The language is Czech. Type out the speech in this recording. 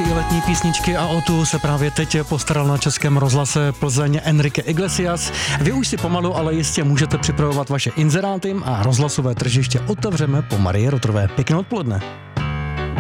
si i letní písničky a o tu se právě teď postaral na Českém rozhlase Plzeň Enrique Iglesias. Vy už si pomalu, ale jistě můžete připravovat vaše inzeráty a rozhlasové tržiště otevřeme po Marii Rotrové. Pěkné odpoledne.